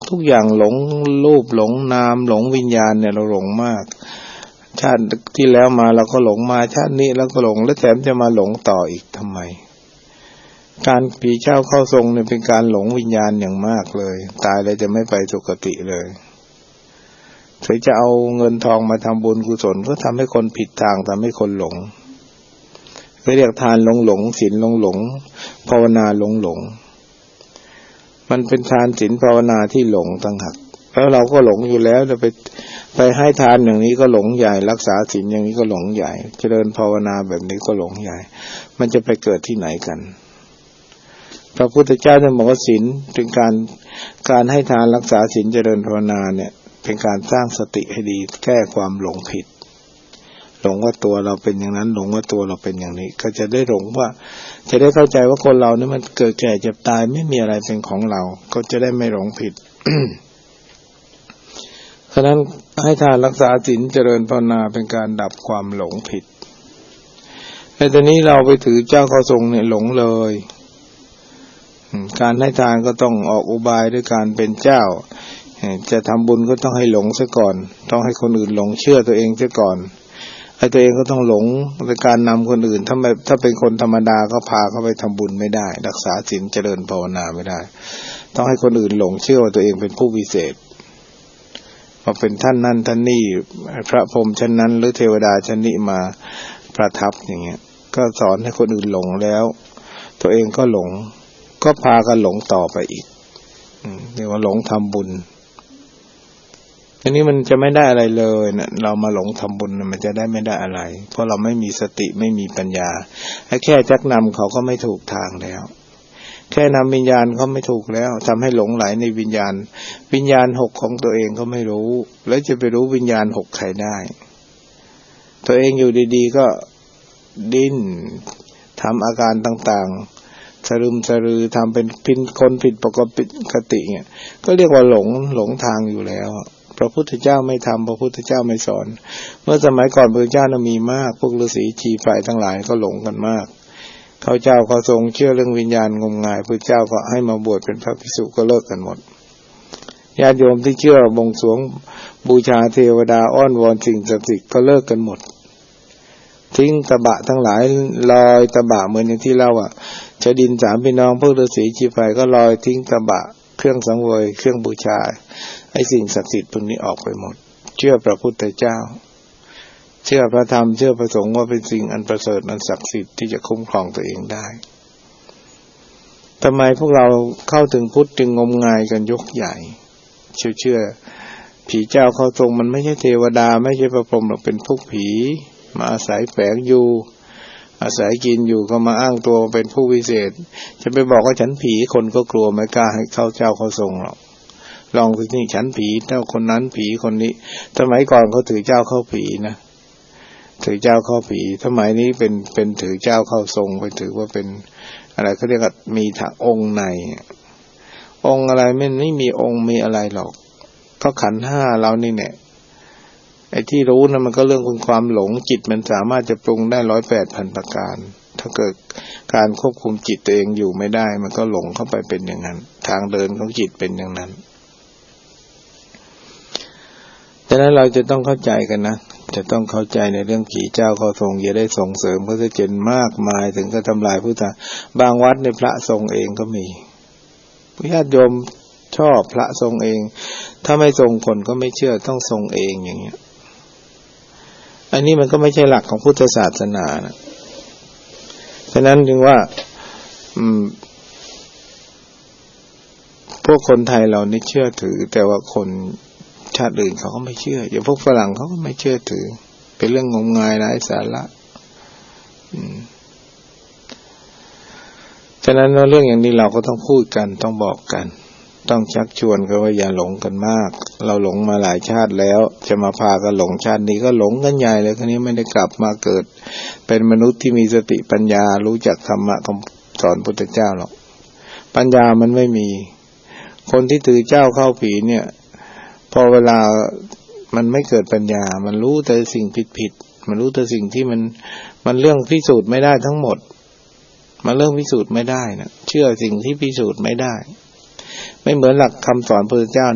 ทุกอย่างหลงรูปหลงนามหลงวิญญาณเนี่ยเราหลงมากชาติที่แล้วมาเราก็หลงมาชาตินี้เราก็หลงแล้วแถมจะมาหลงต่ออีกทำไมการผีเจ้าเข้าทรงเนี่ยเป็นการหลงวิญญาณอย่างมากเลยตายแล้วจะไม่ไปสุคติเลยถึงจะเอาเงินทองมาทำบุญกุศลก็ทำให้คนผิดทางทำให้คนหลงเรียกทานหลงศีลหลงภาวนาหลงมันเป็นทานศีลภาวนาที่หลงต่างหากแล้วเราก็หลงอยู่แล้วจะไปให้ทานอย่างนี้ก็หลงใหญ่รักษาศีลอย่างนี้ก็หลงใหญ่เจริญภาวนาแบบนี้ก็หลงใหญ่มันจะไปเกิดที่ไหนกันพระพุทธเจ้าท่านบอกว่าศีลเป็นการให้ทานรักษาศีลเจริญภาวนาเนี่ยเป็นการสร้างสติให้ดีแก้ความหลงผิดหลงว่าตัวเราเป็นอย่างนั้นหลงว่าตัวเราเป็นอย่างนี้ก็จะได้หลงว่าจะได้เข้าใจว่าคนเราเนี่ยมันเกิดแก่เจ็บตายไม่มีอะไรเป็นของเราก็จะได้ไม่หลงผิด ฉะนั้นให้ทานรักษาศีลเจริญภาวนาเป็นการดับความหลงผิดแต่ตอนนี้เราไปถือเจ้าเข้าทรงเนี่ยหลงเลยการให้ทานก็ต้องออกอุบายด้วยการเป็นเจ้าจะทำบุญก็ต้องให้หลงซะก่อนต้องให้คนอื่นหลงเชื่อตัวเองซะก่อนไอ้ตัวเองก็ต้องหลงในการนำคนอื่นถ้าเป็นคนธรรมดาก็พาเขาไปทำบุญไม่ได้รักษาศีลเจริญภาวนาไม่ได้ต้องให้คนอื่นหลงเชื่อว่าตัวเองเป็นผู้วิเศษว่าเป็นท่านนั่นท่านนี่พระพรหมชั้นนั้นหรือเทวดาชั้นนี้มาประทับอย่างเงี้ยก็สอนให้คนอื่นหลงแล้วตัวเองก็หลงก็พากันหลงต่อไปอีกเรียกว่าหลงทำบุญอันนี้มันจะไม่ได้อะไรเลยนะเรามาหลงทำบุญมันจะได้ไม่ได้อะไรเพราะเราไม่มีสติไม่มีปัญญาแค่จักนำเขาก็ไม่ถูกทางแล้วแค่นำวิญญาณเขาไม่ถูกแล้วทำให้หลงไหลในวิญญาณ6ของตัวเองก็ไม่รู้แล้วจะไปรู้วิญญาณ6ใครได้ตัวเองอยู่ดีๆก็ดิ้นทำอาการต่างๆสะรึมสะรือทำเป็นคนผิดปกติเนี่ยก็เรียกว่าหลงทางอยู่แล้วพระพุทธเจ้าไม่ทำพระพุทธเจ้าไม่สอนเมื่อสมัยก่อนพระเจ้าน่ะมีมากพวกฤาษีชีไพรทั้งหลายก็หลงกันมากเขาเจ้าเขาทรงเชื่อเรื่องวิญญาณงมงายพระเจ้าก็ให้มาบวชเป็นพระภิกษุก็เลิกกันหมดญาติโยมที่เชื่อบวงสรวงบูชาเทวดาอ้อนวอนสิ่งศักดิ์สิทธิ์ก็เลิกกันหมดทิ้งตบะทั้งหลายลอยตบะเหมือนอย่างที่เล่าชดิน3พี่น้องพวกฤาษีชีไพรก็ลอยทิ้งตบะเครื่องสังเวยเครื่องบูชาไอ้สิ่งศักดิ์สิทธิ์พวกนี้ออกไปหมดเชื่อพระพุทธเจ้าเชื่อพระธรรมเชื่อพระสงฆ์ว่าเป็นสิ่งอันประเสริฐอันศักดิ์สิทธิ์ที่จะคุ้มครองตัวเองได้ทำไมพวกเราเข้าถึงพุทธจึงงมงายกันยกใหญ่เชื่อผีเจ้าเข้าทรงมันไม่ใช่เทวดาไม่ใช่พระพรหมหรอกเป็นพวกผีมาอาศัยแฝงอยู่อาศัยกินอยู่ก็มาอ้างตัวเป็นผู้วิเศษจะไปบอกว่าฉันผีคนก็กลัวไม่กล้าให้เข้าเจ้าเข้าทรงหรอกลองดูนี่ฉันผีเจ้าคนนั้นผีคนนี้สมัยก่อนเขาถือเจ้าเข้าผีนะถือเจ้าเข้าผีสมัยนี้เป็นถือเจ้าเข้าทรงไปถือว่าเป็นอะไรเขาเรียกว่ามีองค์ในองค์อะไรไม่มีองค์มีอะไรหรอกก็ขันธ์5เรานี่เนี่ยไอ้ที่รู้นะมันก็เรื่องของความหลงจิตมันสามารถจะปรุงได้108,000ประการถ้าเกิดการควบคุมจิตตัวเองอยู่ไม่ได้มันก็หลงเข้าไปเป็นอย่างนั้นทางเดินของจิตเป็นอย่างนั้นดังนั้นเราจะต้องเข้าใจกันนะจะต้องเข้าใจในเรื่องผีเจ้าเข้าทรงอย่าได้ส่งเสริมพระเจนมากมายถึงก็ทำลายพุทธะบางวัดในพระทรงเองก็มีญาติโยมชอบพระทรงเองถ้าไม่ทรงคนก็ไม่เชื่อต้องทรงเองอย่างเงี้ยอันนี้มันก็ไม่ใช่หลักของพุทธศาสนานะฉะนั้นจึงว่าพวกคนไทยเรานี่เชื่อถือแต่ว่าคนชาติอื่นเขาก็ไม่เชื่ออย่างพวกฝรั่งเขาก็ไม่เชื่อถือเป็นเรื่องงมงายไร้สาระฉะนั้นเรื่องอย่างนี้เราก็ต้องพูดกันต้องบอกกันต้องชักชวนกันว่าอย่าหลงกันมากเราหลงมาหลายชาติแล้วจะมาพากันหลงชาตินี้ก็หลงกันใหญ่เลยคราวนี้ไม่ได้กลับมาเกิดเป็นมนุษย์ที่มีสติปัญญารู้จักธรรมะคำสอนพุทธเจ้าหรอกปัญญามันไม่มีคนที่ถือเจ้าเข้าผีเนี่ยพอเวลามันไม่เกิดปัญญามันรู้แต่สิ่งผิดมันรู้แต่สิ่งที่มันเรื่องพิสูจน์ไม่ได้ทั้งหมดมันเรื่องพิสูจน์ไม่ได้นะเชื่อสิ่งที่พิสูจน์ไม่ได้ไม่เหมือนหลักคำสอนพระพุทธเจ้า